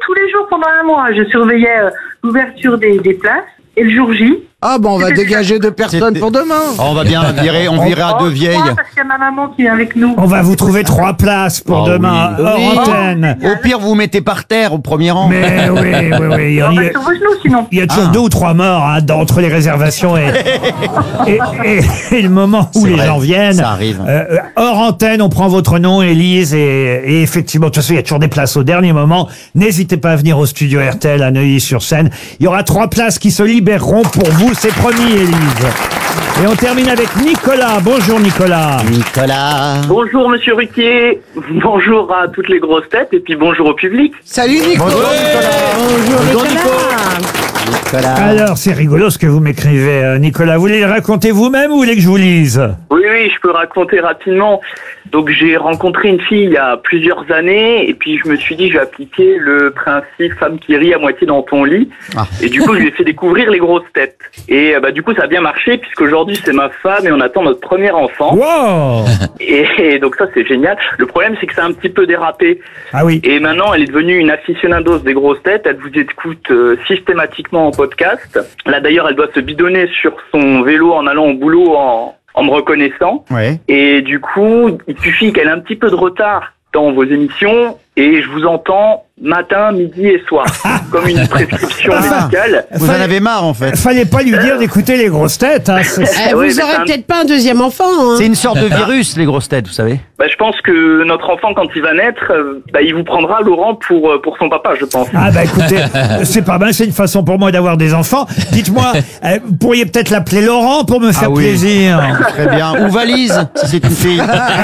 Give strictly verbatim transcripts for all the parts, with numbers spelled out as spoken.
tous les jours pendant un mois. Je surveillais euh, l'ouverture des, des places et le jour J. Ah bon, on va dégager deux personnes C'était- pour demain. Oh, on va bien virer, on virera Oh, deux vieilles. trois, parce qu'il y a ma maman qui est avec nous. On va vous trouver trois places pour Oh, demain, oui. hors Oui. antenne. Au pire, vous vous mettez par terre au premier rang. Mais oui, oui, oui. Il y On a, va sur vos genoux sinon. il y a toujours Ah. deux ou trois morts hein, dans- entre les réservations et, et, et- et le moment où C'est les vrai, gens viennent. ça arrive. Euh, hors antenne, on prend votre nom, Élise, et, et effectivement, de toute façon, il y a toujours des places au dernier moment. N'hésitez pas à venir au studio R T L à Neuilly-sur-Seine. Il y aura trois places qui se libéreront pour vous, c'est promis, Élise. Et on termine avec Nicolas. Bonjour Nicolas. Nicolas. Bonjour Monsieur Ruquier, bonjour à toutes les grosses têtes et puis bonjour au public. Salut Nico. Bonjour, Bonjour Bonjour, Nicolas. Nicolas. Alors, c'est rigolo ce que vous m'écrivez, euh, Nicolas. Vous voulez le raconter vous-même ou vous voulez que je vous lise? Oui, oui, je peux raconter rapidement. Donc j'ai rencontré une fille il y a plusieurs années et puis je me suis dit je vais appliquer le principe femme qui rit à moitié dans ton lit. Ah. Et du coup je lui ai fait découvrir les grosses têtes. Et euh, bah du coup ça a bien marché puisqu'aujourd'hui c'est ma femme et on attend notre premier enfant. Wow. Et, et donc ça c'est génial. Le problème c'est que ça a un petit peu dérapé. Ah oui. Et maintenant, elle est devenue une aficionados des grosses têtes. Elle vous écoute euh, systématiquement en podcast. Là, d'ailleurs, elle doit se bidonner sur son vélo en allant au boulot en, en me reconnaissant. Ouais. Et du coup, il suffit qu'elle ait un petit peu de retard dans vos émissions et je vous entends matin, midi et soir. Comme une prescription médicale. Vous en avez marre, en fait. Fallait pas lui dire d'écouter les grosses têtes. Hein. c'est- Eh, Ouais, vous mais aurez c'est un- peut-être pas un deuxième enfant. Hein. C'est une sorte de virus, les grosses têtes, vous savez. Bah, je pense que notre enfant, quand il va naître, euh, bah, il vous prendra, Laurent, pour, euh, pour son papa, je pense. Ah bah écoutez, c'est pas mal, c'est une façon pour moi d'avoir des enfants. Dites-moi, euh, vous pourriez peut-être l'appeler Laurent pour me faire Ah oui. plaisir. Très bien. Ou valise, si c'est une fille.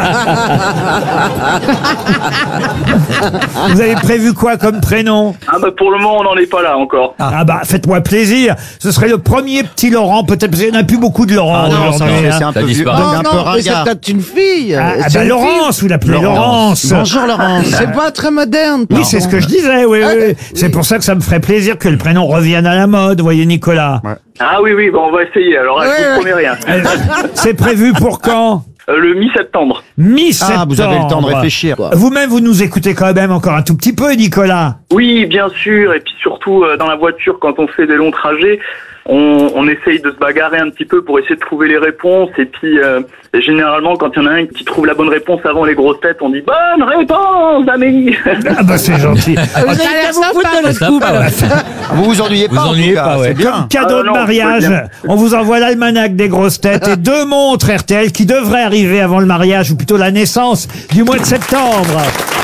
Vous avez prévu quoi comme prénom? Ah bah, pour le moment, on n'en est pas là encore. Ah bah faites-moi plaisir. Ce serait le premier petit Laurent, peut-être parce qu'il n'y en a plus beaucoup de Laurent Ah non, ça, aujourd'hui. c'est hein. c'est un peu Ça vieux, disparaît. un Non, peu non, mais c'est ringard. peut-être une fille. Ah, ah C'est bah une Laurence, vous l'appelez Laurence. fille. Bonjour, Laurence. C'est pas très moderne. Oui, c'est ce que je disais, oui, oui. oui. C'est pour ça que ça me ferait plaisir que le prénom revienne à la mode, voyez Nicolas. Ah oui, oui, bon, on va essayer. Alors, là, je Ouais, vous promets rien. Euh, C'est prévu pour quand? Euh, le mi-septembre. Mi-septembre. Ah, vous avez le temps de réfléchir. Vous-même, vous nous écoutez quand même encore un tout petit peu, Nicolas. Oui, bien sûr. Et puis surtout, euh, dans la voiture, quand on fait des longs trajets, on, on essaye de se bagarrer un petit peu pour essayer de trouver les réponses. Et puis, euh, généralement, quand il y en a un qui trouve la bonne réponse avant les grosses têtes, on dit « Bonne réponse, Amélie !» Ah bah c'est gentil. Vous avez l'air sympa, sympa, votre sympa, couple. ouais. Vous vous ennuyez Vous pas, en tout ennuyez cas, pas, ouais. c'est bien. Cadeau Ah de non, mariage, faut bien. on vous envoie l'almanach des grosses têtes et deux montres R T L qui devraient arriver avant le mariage, ou plutôt la naissance du mois de septembre.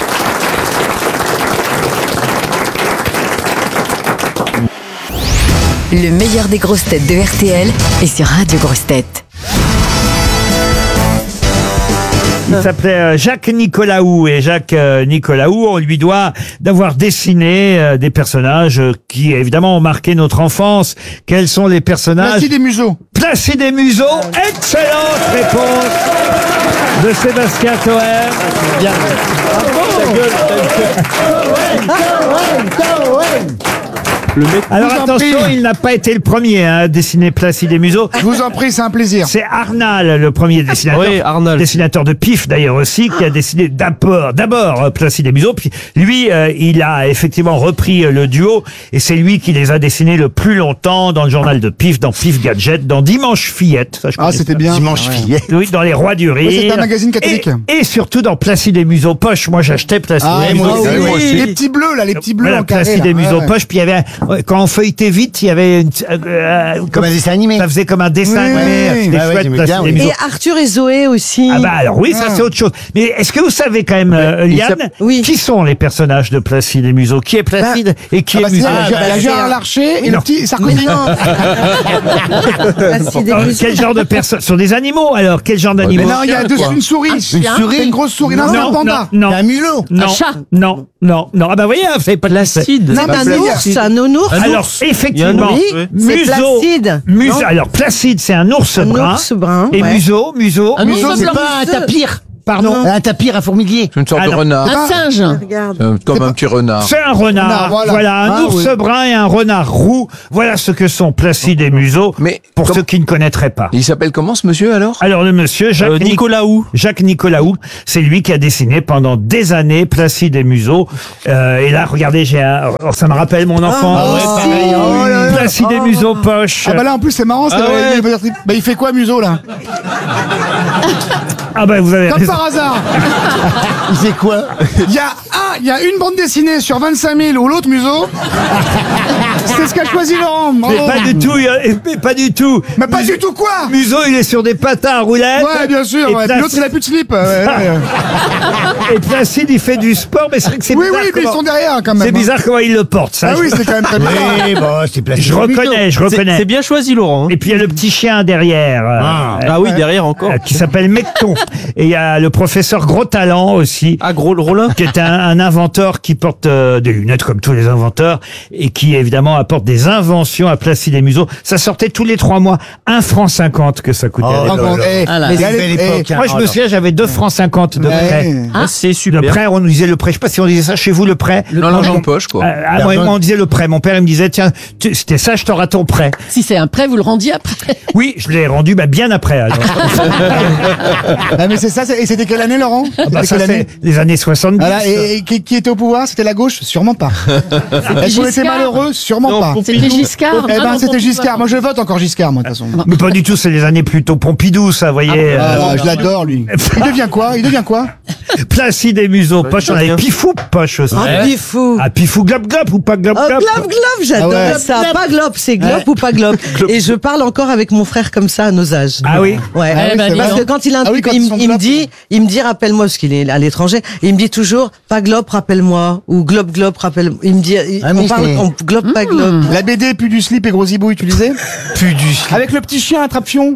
Le meilleur des grosses têtes de R T L est sur Radio Grosses Têtes. Il s'appelait euh, Jacques Nicolaou, et Jacques euh, Nicolaou, on lui doit d'avoir dessiné euh, des personnages euh, qui évidemment ont marqué notre enfance. Quels sont les personnages? Placide et Museau. Placide et Museau. Excellente réponse de Sébastien Toen. Alors Vous en attention, prie. il n'a pas été le premier hein, à dessiner Placide et Museau. Je vous en prie, c'est un plaisir. C'est Arnal, le premier dessinateur. Oui, Arnal. Dessinateur de Pif, d'ailleurs, aussi, qui a dessiné d'abord, d'abord, euh, Placide et Museau. Puis, lui, euh, il a effectivement repris euh, le duo, et c'est lui qui les a dessinés le plus longtemps dans le journal de Pif, dans Pif Gadget, dans Dimanche Fillette. Ça, je Ah, connais c'était pas. bien. Dimanche Ouais. fillet. Oui, dans Les Rois du Rire. Ouais, c'était un magazine catholique. Et, et surtout dans Placide et Museau Poche. Moi, j'achetais Placide Ah, et moi Museau. aussi, oui, moi oui. aussi. Les petits bleus, là, les petits bleus Voilà, en carré. Placide là. et Museau Ouais, ouais. Poche. Puis il y avait, ouais, quand on feuilletait vite, il y avait une, euh, euh, Comme un dessin animé. ça faisait comme un dessin Oui, animé. oui. C'était Ah ouais, chouette, j'aimais Placide bien, et oui. Museau. Et Arthur et Zoé aussi. Ah bah alors oui, ça Ah. c'est autre chose. Mais est-ce que vous savez quand même, euh, Il Liane, s'appelle- Oui. qui sont les personnages de Placide et Museau? Qui est Placide et qui Ah est bah, c'est Museau? il y a- il y a bah, Gérard c'est- Larcher et Non. le petit Mais Sarkozy. non. Placide et Euh, Museau. Quel genre de personnes? Sur des animaux alors? Quel genre Mais d'animaux? non, il y a dessus une souris. Une souris. C'est une grosse souris. Non, c'est un non, panda. non, Un mulot. non, Un chat. non, non, non. Ah bah voyez, vous savez pas de Placide. Non, C'est bah, un c'est- ours, un nounours. Un Alors ours. Il y a un effectivement, ours, Oui, oui. c'est Museau, Placide. Museau. Non. Alors Placide, c'est un ours Un brun. ours brun. Et ouais. Museau, Museau. Un Museau, ours c'est blanc. pas un tapir. Pardon. Un tapir, un fourmilier. C'est une sorte Ah de non. renard. Un singe. Regarde. Euh, Comme un petit renard. C'est un renard. Renard, voilà, voilà. un Ah, ours oui. brun et un renard roux. Voilà ce que sont Placide et Museau. Mais pour comme- ceux qui ne connaîtraient pas. Il s'appelle comment ce monsieur alors? Alors le monsieur Jacques Euh, Nicolaou. Jacques Nicolaou, c'est lui qui a dessiné pendant des années Placide et Museau. Euh, et là, regardez, j'ai un... oh, ça me rappelle mon enfant. Ah ouais, pareil. Oh là là. Placide et Museau poche. Ah bah là en plus c'est marrant, c'est Ah ouais. le- bah il fait quoi Museau là? Ah bah vous avez Comme raison. par hasard. Il fait quoi? Il y a un, il y a une bande dessinée sur vingt-cinq mille ou l'autre Museau. C'est ce qu'a choisi Laurent. Mais Bravo. pas du tout, il y a- mais pas du tout. Mais pas Museau- du tout quoi? Museau, il est sur des patins à roulettes. Ouais, bien sûr. Et Ouais. Puis Placide- l'autre il a plus de slip. Ouais, ouais, ouais. Et Placide, il fait du sport, mais c'est vrai que c'est Oui, bizarre. oui, mais ils comment- sont derrière quand même. C'est bizarre comment il le porte, ça. Ah oui, c'est quand même très bizarre. Oui, bon, c'est placé. Je reconnais, je C'est reconnais. c'est bien choisi, Laurent. hein. Et puis il y a le petit chien derrière. euh, Ah. euh, Ah oui, derrière encore. euh, qui s'appelle Mecton. Et il y a le professeur Gros Talent aussi. Ah, gros le Rollin. Qui est un, un inventeur qui porte euh, des lunettes comme tous les inventeurs et qui évidemment apporte des inventions à Placide et Museau. Ça sortait tous les trois mois, un franc cinquante que ça coûtait. Oh, à l'époque. Encore, eh, Ah là. mais Belle allez, époque, eh, hein. Moi je me souviens, j'avais deux francs cinquante de prêt. eh, Ah, c'est Le super. prêt, on nous disait le prêt. Je sais pas si on disait ça chez vous, le prêt. Non, l'argent en poche quoi. Euh, ah, moi, moi, on disait le prêt. Mon père, il me disait, tiens, tu- c'était ça, je t'aurai ton prêt. Si c'est un prêt, vous le rendiez après. Oui, je l'ai rendu bah, bien après. Alors. Ah, mais c'est ça, c'est- et c'était quelle année Laurent? Bah, C'était ça, quelle année? c'est les années soixante-dix. Voilà, et, et qui, qui était au pouvoir? C'était la gauche? Sûrement pas. Est-ce qu'on était Giscard. malheureux? Sûrement Non, pas. C'était Giscard. Eh Ah ben, non, c'était Pompidou. Giscard. Moi, je vote encore Giscard, moi, de toute façon. Mais pas du tout, c'est les années plutôt Pompidou, ça, vous voyez. Ah, euh, je l'adore, lui. Il devient quoi? Il devient quoi? Placide et Museau, poche, on avait Pifou, poche aussi. Ah, Pifou. Ah, Pifou, globe, globe ou pas globe, Oh, globe. glop, glop, j'adore Ah ouais. ça. Pas glop, c'est glop Ouais. ou pas glop. Et je parle encore avec mon frère comme ça à nos âges. Ah oui? Ouais. Ah oui, c'est Parce vrai. que quand il a un Ah oui, truc, quand il, ils me- sont il me glop. dit, il me dit, rappelle-moi, parce qu'il est à l'étranger, il me dit toujours, pas glop, rappelle-moi, ou glop, glop, rappelle, il me dit, Ah, on mais parle, c'est- on glop, pas glop. La B D, plus du slip et gros zibou utilisé? Plus du slip. Avec le petit chien attrape-fion.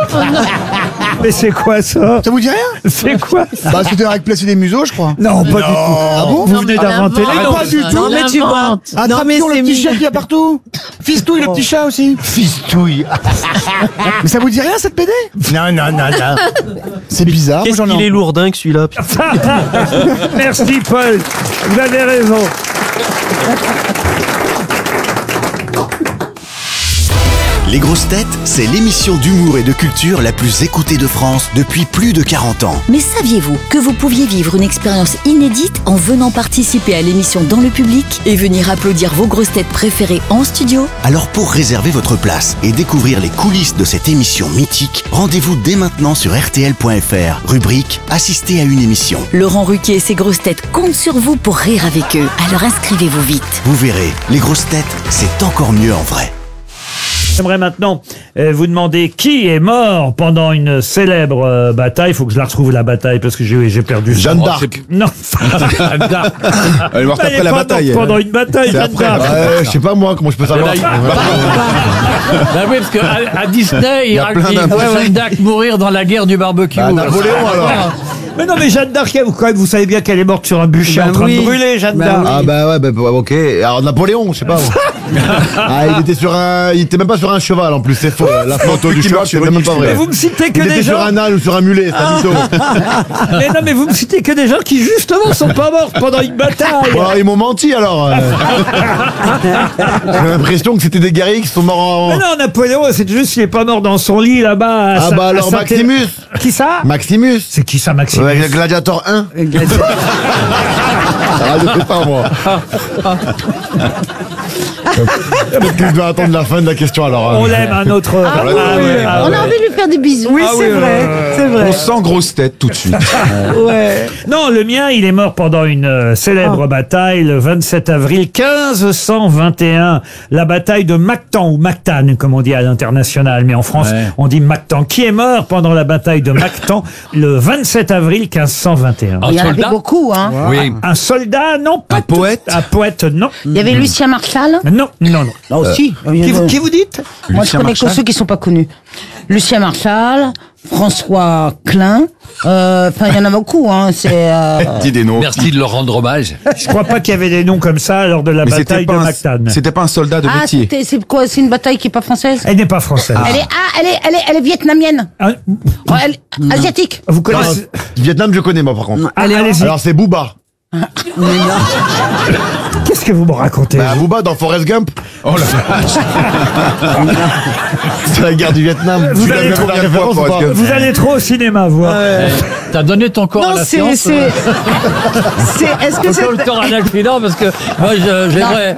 Mais c'est quoi ça? Ça vous dit rien? C'est quoi? Bah, c'était avec Placide et Museau, je crois. Non, pas du tout. Ah bon? Vous venez d'inventer les Ah, noms. pas du tout. Non, mais tu vois. Non, mais Attrape-fion, c'est le petit mignon. chien qu'il y a partout. Fistouille, le petit chat aussi. Fistouille. Mais ça vous dit rien, cette B D? Non, non, non, non. C'est bizarre. moi, Qu'est-ce j'en ai qu'il est un- lourdingue celui-là. putain. Merci Paul, vous avez raison. Les grosses têtes, c'est l'émission d'humour et de culture la plus écoutée de France depuis plus de quarante ans. Mais saviez-vous que vous pouviez vivre une expérience inédite en venant participer à l'émission Dans le public et venir applaudir vos grosses têtes préférées en studio? Alors pour réserver votre place et découvrir les coulisses de cette émission mythique, rendez-vous dès maintenant sur R T L point F R, rubrique Assister à une émission. Laurent Ruquier et ses grosses têtes comptent sur vous pour rire avec eux. Alors inscrivez-vous vite. Vous verrez, les grosses têtes, c'est encore mieux en vrai. J'aimerais maintenant euh, vous demander qui est mort pendant une célèbre euh, bataille. Il faut que je la retrouve, la bataille, parce que j'ai j'ai perdu. Jeanne son- d'Arc. Non. Jeanne d'Arc. Elle est morte Elle après est la pas bataille. morte pendant une bataille, C'est Jeanne après. d'Arc. Ouais, je sais pas moi, comment je peux savoir. Bah oui, parce qu'à à Disney, Il y il a raconte plein d'infos. Jeanne d'Arc mourir dans la guerre du barbecue. Bah, Napoléon alors. Mais non, mais Jeanne d'Arc, vous, quand même, vous savez bien qu'elle est morte sur un bûcher Bah en train oui. de brûler, Jeanne Bah d'Arc. oui. Ah bah ouais, bah, bah, ok. Alors Napoléon, je sais pas. Ah, il était sur un, il était même pas sur un cheval en plus, c'est faux. La photo du cheval, c'est même pas Mais vrai. vous me citez que Il des était sur gens. un âne ou sur un mulet, c'est un mytho. Mais non, mais vous me citez que des gens qui justement sont pas morts pendant une bataille. Bon, ils m'ont menti alors. euh. J'ai l'impression que c'était des guerriers qui sont morts Mais en. non, Napoléon, c'est juste qu'il est pas mort dans son lit là-bas. à Ah Saint- bah à alors Saint- Maximus. Qui ça? Maximus. C'est qui ça, Maximus? Ouais, Gladiator un. Ah, je sais pas moi. Peut-être que je dois attendre la fin de la question alors. On l'aime, un autre. Ah oui, ouais, ah On ouais. a envie de lui faire des bisous. Oui, c'est vrai, c'est vrai. On sent grosse tête tout de suite. Ouais. Non, le mien, il est mort pendant une euh, célèbre bataille le vingt-sept avril quinze cent vingt et un. La bataille de Mactan, ou Mactan, comme on dit à l'international. Mais en France, Ouais. on dit Mactan. Qui est mort pendant la bataille de Mactan le vingt-sept avril quinze cent vingt et un? Un Il y en avait soldat. beaucoup, hein. Oui. Un soldat, non, pas Un tout. poète Un poète, non. Il y avait Lucien Marchal. Non. Non, non, non. Là aussi. Qui, vous- qui vous dites Moi, Lucien je connais Marchal. que ceux qui sont pas connus. Lucien Marchal, François Klein. euh, Enfin, il y en a beaucoup. Hein. C'est. Euh... Dis des noms. Merci de leur rendre hommage. Je crois pas qu'il y avait des noms comme ça lors de la Mais bataille c'était de pas, Mactan. un, c'était pas un soldat de Ah, métier. c'était- c'est quoi? C'est une bataille qui est pas française. Elle n'est pas française. Elle est ah, elle est, elle est, elle est vietnamienne. Ah, Oh, elle est asiatique. vous connaissez Vietnam, je connais, moi, par contre. Ah, allez-y. Alors, c'est Booba. Qu'est-ce que vous me racontez Bah, vous Booba dans Forrest Gump. Oh la vache. C'est la guerre du Vietnam. Vous Tu allez l'as vu combien la de fois, référence ou Forrest pas Gump Vous allez trop au cinéma, vous. hein. T'as donné ton corps à Non, la c'est, science. c'est, c'est, est-ce que c'est, Encore le corps à l'accident parce que moi je- j'aimerais